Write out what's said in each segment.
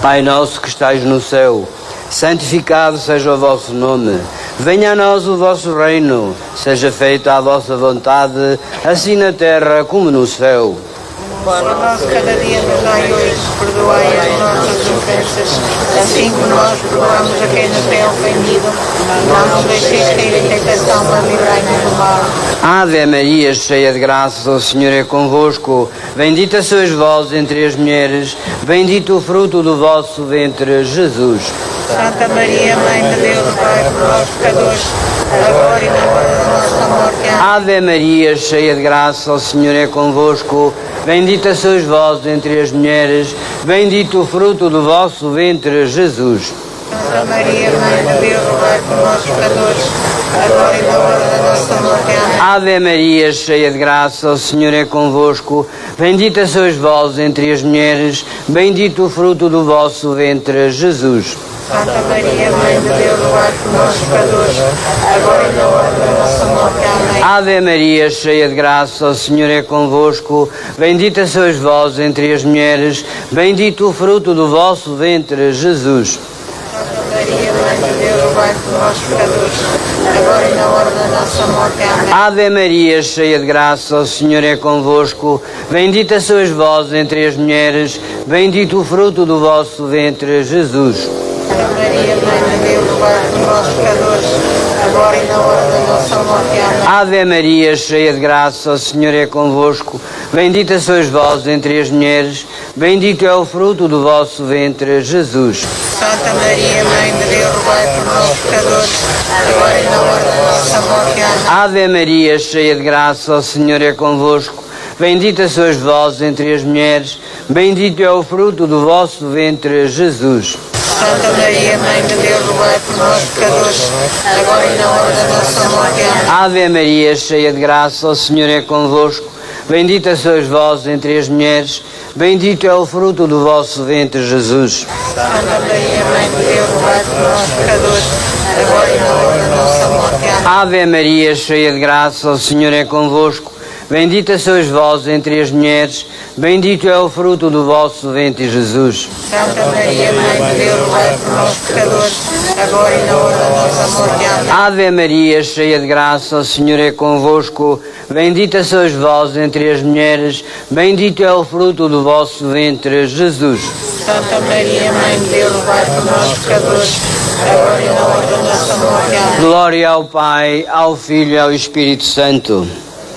Pai nosso que estais no céu, santificado seja o vosso nome. Venha a nós o vosso reino. Seja feita a vossa vontade, assim na terra como no céu. O pão nosso cada dia nos dai hoje. Perdoai as nossas ofensas, assim como nós perdoamos a quem nos tem ofendido. Não nos deixeis cair em tentação, mas livrai-nos do mal. Ave Maria, cheia de graça, o Senhor é convosco. Bendita sois vós entre as mulheres, bendito o fruto do vosso ventre, Jesus. Santa Maria, Mãe de Deus, rogai por nós, pecadores, agora e na hora da nossa morte. Amém. Ave Maria, cheia de graça, o Senhor é convosco. Bendita sois vós entre as mulheres, bendito o fruto do vosso ventre, Jesus. Santa Maria, Mãe de Deus, rogai por nós, pecadores, agora e na hora da nossa morte. Amém. Ave Maria, cheia de graça, o Senhor é convosco. Bendita sois vós entre as mulheres, bendito o fruto do vosso ventre, Jesus. Santa Maria, Mãe de Deus, rogai por nós, pecadores, agora e na hora da nossa morte. Amém. Ave Maria, cheia de graça, o Senhor é convosco. Bendita sois vós entre as mulheres, bendito o fruto do vosso ventre, Jesus. Santa Maria, Mãe de Deus, rogai por nós, pecadores, agora e na hora da nossa morte. Amém. Ave Maria, cheia de graça, o Senhor é convosco. Bendita sois vós entre as mulheres, bendito o fruto do vosso ventre, Jesus. Santa Maria, Mãe de Deus, rogai por nós, pecadores, agora e na hora da nossa morte. Amém. Ave Maria, cheia de graça, o Senhor é convosco. Bendita sois vós entre as mulheres, bendito é o fruto do vosso ventre, Jesus. Santa Maria, Mãe de Deus, rogai por nós, pecadores, agora e na hora da nossa morte. Amém. Ave Maria, cheia de graça, o Senhor é convosco. Bendita sois vós entre as mulheres, bendito é o fruto do vosso ventre, Jesus. Santa Maria, Mãe de Deus, rogai por nós, pecadores, agora e na hora da nossa morte. Amém. Ave Maria, cheia de graça, o Senhor é convosco. Bendita sois vós entre as mulheres, bendito é o fruto do vosso ventre, Jesus. Santa Maria, Mãe de Deus, rogai por nós, pecadores, agora e na hora da nossa morte. Amém. Ave Maria, cheia de graça, o Senhor é convosco. Bendita sois vós entre as mulheres, bendito é o fruto do vosso ventre, Jesus. Santa Maria, Mãe de Deus, rogai por nós, pecadores, agora e na hora da nossa morte. Amém. Ave Maria, cheia de graça, o Senhor é convosco. Bendita sois vós entre as mulheres, bendito é o fruto do vosso ventre, Jesus. Santa Maria, Mãe de Deus, rogai por nós, pecadores, agora e na hora da nossa morte. Amém. Glória ao Pai, ao Filho e ao Espírito Santo.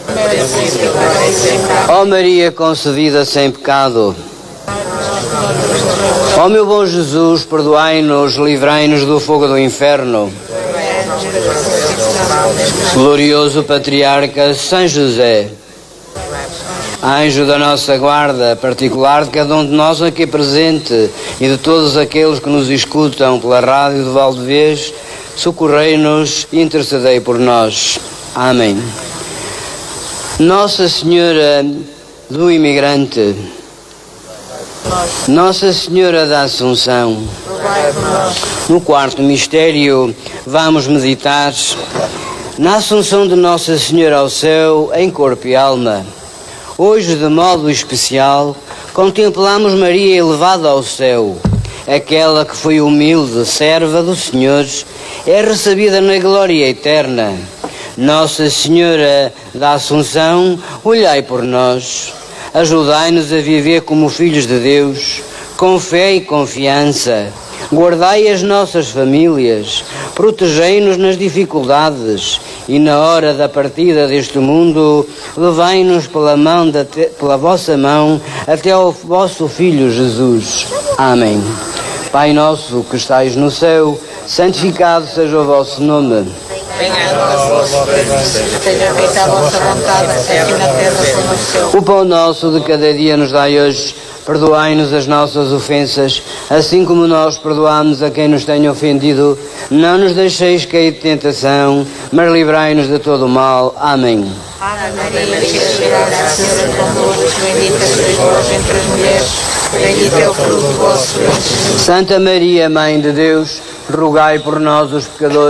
Ó Maria concebida sem pecado, ó meu bom Jesus, perdoai-nos, livrai-nos do fogo do inferno. Glorioso Patriarca São José, anjo da nossa guarda, particular de cada um de nós aqui presente e de todos aqueles que nos escutam pela rádio de Valdevez, socorrei-nos e intercedei por nós. Amém. Nossa Senhora do Imigrante, Nossa Senhora da Assunção, no quarto mistério vamos meditar na Assunção de Nossa Senhora ao céu em corpo e alma. Hoje, de modo especial, contemplamos Maria elevada ao céu. Aquela que foi humilde serva do Senhor é recebida na glória eterna. Nossa Senhora da Assunção, olhai por nós, ajudai-nos a viver como filhos de Deus, com fé e confiança. Guardai as nossas famílias, protegei-nos nas dificuldades e na hora da partida deste mundo, levai-nos pela vossa mão até ao vosso Filho Jesus. Amém. Pai nosso que estais no céu, santificado seja o vosso nome. Venha a nós o vosso reino, seja feita a vossa vontade, aqui na terra como no céu. O pão nosso de cada dia nos dai hoje. Perdoai-nos as nossas ofensas, assim como nós perdoamos a quem nos tem ofendido. Não nos deixeis cair de tentação, mas livrai-nos de todo o mal. Amém. Ave Maria, cheia de graça, o Senhor é convosco, bendita sois vós entre as mulheres, bendito é o fruto do vosso ventre. Santa Maria, Mãe de Deus, rogai por nós, os pecadores,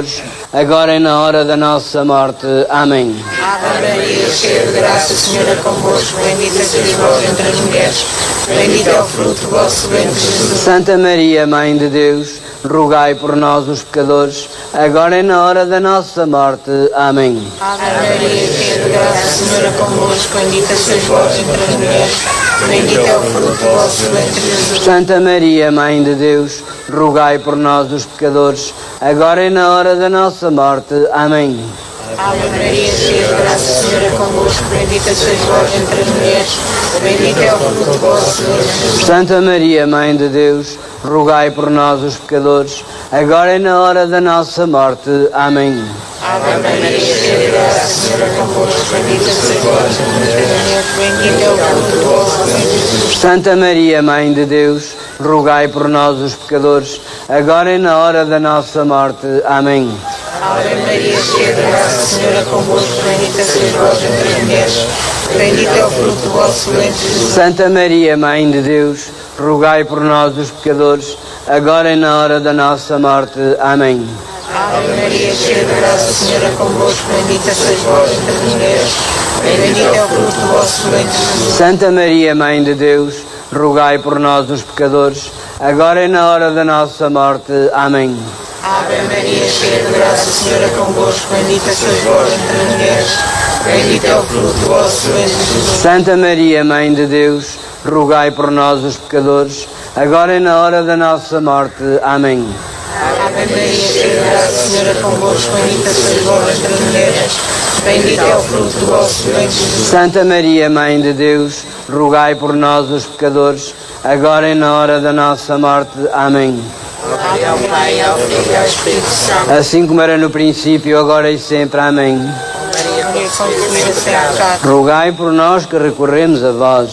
agora e na hora da nossa morte. Amém. Ave Maria, cheia de graça, o Senhor é convosco. Bendita sois vós entre as mulheres. Bendito é o fruto do vosso ventre, Jesus. Santa Maria, Mãe de Deus, rogai por nós, os pecadores, agora e na hora da nossa morte. Amém. Ave Maria, cheia de graça, o Senhor é convosco. Bendita sois vós entre as mulheres. Bendito é o fruto do vosso ventre, Jesus. Santa Maria, Mãe de Deus, rogai por nós, os pecadores, agora e na hora da nossa morte. Amém. Ave Maria, cheia de graça, o Senhor é convosco. Bendita sois vós entre as mulheres. Bendito é o fruto do vosso ventre, Jesus. Santa Maria, Mãe de Deus, rogai por nós, os pecadores, agora e na hora da nossa morte. Amém. Ave Maria, cheia de graça, o Senhor é convosco. Bendita sois vós entre as mulheres. Bendito é o fruto do vosso ventre, Jesus. Santa Maria, Mãe de Deus, rogai por nós, os pecadores, agora e na hora da nossa morte. Amém. Ave Maria, cheia de graça, o Senhor é convosco. Bendita sois vós entre as mulheres. Bendito é o fruto do vosso ventre, Jesus. Santa Maria, Mãe de Deus, rogai por nós, os pecadores, agora e na hora da nossa morte. Amém. Ave Maria, cheia de graça, o Senhor é convosco. Bendita sois vós entre as mulheres. Bendito é o fruto do vosso ventre, Jesus. Santa Maria, Mãe de Deus, rogai por nós, os pecadores, agora e na hora da nossa morte. Amém. Ave Maria, cheia de graça, o Senhor é convosco. Bendita sois vós entre as mulheres. Bendito é o fruto do vosso ventre, Jesus. Santa Maria, Mãe de Deus, rogai por nós, os pecadores, agora e na hora da nossa morte. Amém. Ave Maria, cheia de graça, o Senhor é convosco. Bendita sois vós entre as mulheres. Bendito é o fruto do vosso ventre, Jesus. Santa Maria, Mãe de Deus, rogai por nós, os pecadores, agora e na hora da nossa morte. Amém. Glória ao Pai, ao Filho e ao Espírito Santo. Assim como era no princípio, agora e sempre. Amém. Maria, concebida sem pecado. Rogai por nós que recorremos a vós.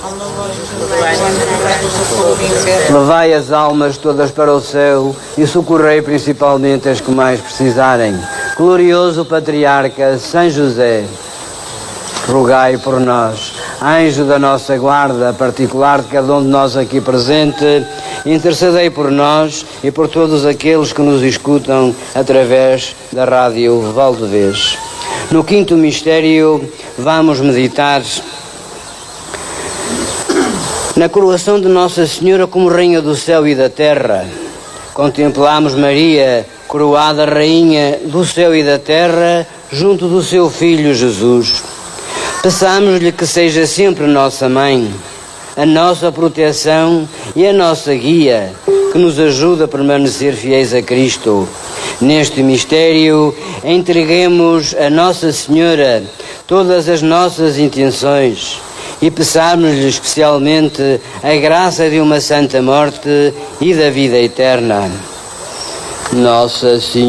Levai as almas todas para o céu e socorrei principalmente as que mais precisarem. Glorioso Patriarca São José, rogai por nós. Anjo da nossa guarda, particular de cada um de nós aqui presente, intercedei por nós e por todos aqueles que nos escutam através da Rádio Valdevez. No quinto mistério, vamos meditar na coroação de Nossa Senhora como Rainha do Céu e da Terra. Contemplamos Maria, coroada Rainha do Céu e da Terra, junto do seu Filho Jesus. Peçamos-lhe que seja sempre nossa Mãe, a nossa proteção e a nossa guia, que nos ajude a permanecer fiéis a Cristo. Neste mistério, entreguemos a Nossa Senhora todas as nossas intenções e peçamos-lhe especialmente a graça de uma santa morte e da vida eterna. Nossa Senhora